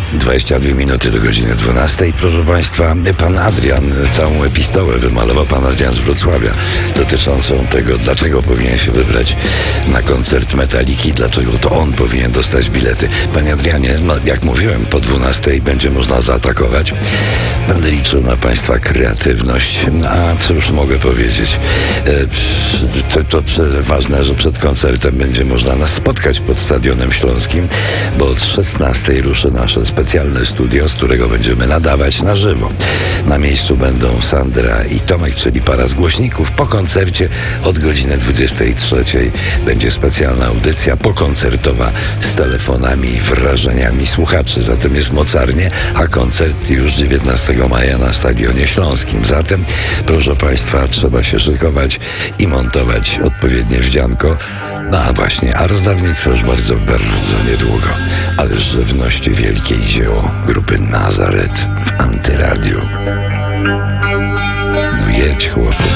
22 minuty do godziny 12. Proszę Państwa, pan Adrian całą epistołę wymalował, pan Adrian z Wrocławia, dotyczącą tego, dlaczego powinien się wybrać na koncert Metaliki, dlaczego to on powinien dostać bilety. Panie Adrianie, jak mówiłem, po 12 będzie można zaatakować. Będę liczył na Państwa kreatywność. A co już mogę powiedzieć? To ważne, że przed koncertem będzie można nas spotkać pod Stadionem Śląskim, bo od 16 ruszy nasze specjalne studio, z którego będziemy nadawać na żywo. Na miejscu będą Sandra i Tomek, czyli para z głośników. Po koncercie od godziny 23 będzie specjalna audycja pokoncertowa z telefonami i wrażeniami słuchaczy. Zatem jest mocarnie, a koncert już 19 maja na Stadionie Śląskim. Zatem, proszę Państwa, trzeba się szykować i montować odpowiednie wdzianko. No a właśnie, a rozdawnictwo już bardzo niedługo. Ale z żywności wielkiej dzieło grupy Nazaret w Antyradiu. No jedź, chłopie.